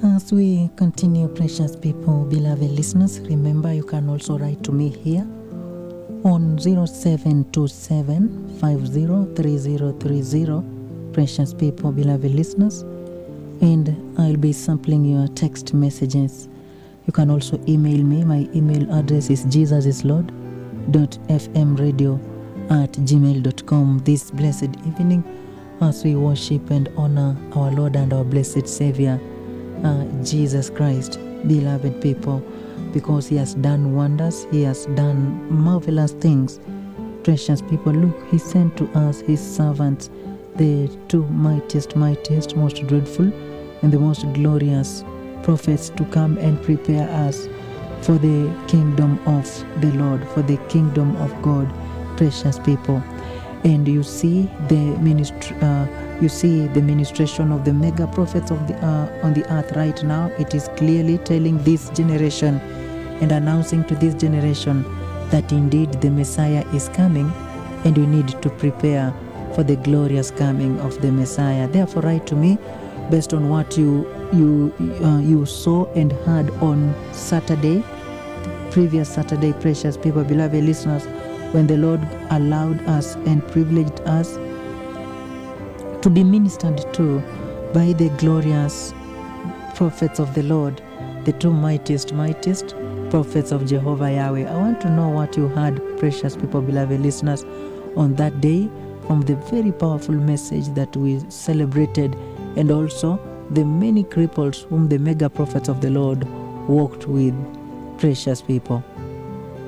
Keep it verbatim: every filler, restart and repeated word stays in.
As we continue, precious people, beloved listeners, remember you can also write to me here on zero seven two seven five zero three zero three zero, precious people, beloved listeners, and I'll be sampling your text messages. You can also email me. My email address is jesusislord dot f m radio at gmail dot com. This blessed evening, as we worship and honor our Lord and our blessed Savior, uh, Jesus Christ, beloved people, because He has done wonders, He has done marvelous things. Precious people, look, He sent to us His servants, the two mightiest, mightiest, most dreadful, and the most glorious prophets, to come and prepare us for the kingdom of the Lord, for the kingdom of God, precious people. And you see the ministry, uh, you see the ministration of the mega prophets of the uh, on the earth right now. It is clearly telling this generation and announcing to this generation that indeed the Messiah is coming, and we need to prepare for the glorious coming of the Messiah. Therefore, write to me based on what you you uh, you saw and heard on Saturday, previous Saturday, precious people, beloved listeners, when the Lord allowed us and privileged us to be ministered to by the glorious prophets of the Lord, the two mightiest, mightiest prophets of Jehovah Yahweh. I want to know what you heard, precious people, beloved listeners, on that day from the very powerful message that we celebrated, and also the many cripples whom the mega prophets of the Lord walked with, precious people.